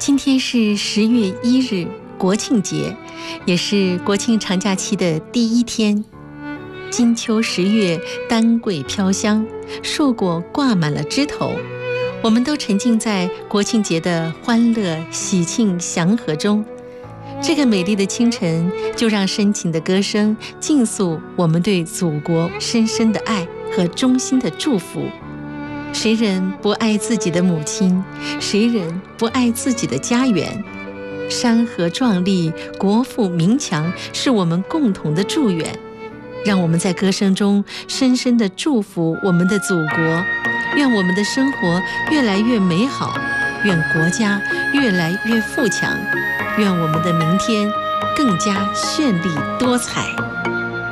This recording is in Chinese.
今天是10月1日，国庆节，也是国庆长假期的第一天。金秋10月，丹桂飘香，树果挂满了枝头，我们都沉浸在国庆节的欢乐、喜庆、祥和中。这个美丽的清晨，就让深情的歌声尽诉我们对祖国深深的爱和衷心的祝福。谁人不爱自己的母亲？谁人不爱自己的家园？山河壮丽，国富民强，是我们共同的祝愿。让我们在歌声中深深地祝福我们的祖国，愿我们的生活越来越美好，愿国家越来越富强，愿我们的明天更加绚丽多彩。